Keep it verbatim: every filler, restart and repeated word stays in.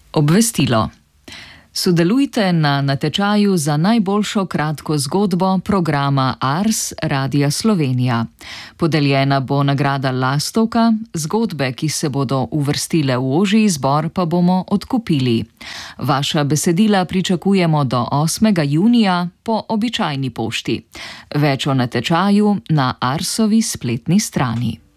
Obvestilo. Sodelujte na natečaju za najboljšo kratko zgodbo programa Ars Radia Slovenija. Podeljena bo nagrada Lastovka, zgodbe, ki se bodo uvrstile v ožji izbor, pa bomo odkupili. Vaša besedila pričakujemo do osmega junija po običajni pošti. Več o natečaju na Arsovi spletni strani.